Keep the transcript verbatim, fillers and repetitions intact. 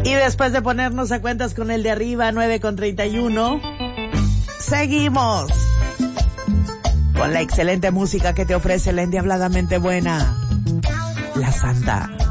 Y después de ponernos a cuentas con el de arriba, nueve con treinta y uno, seguimos con la excelente música que te ofrece la endiabladamente buena, La Santa.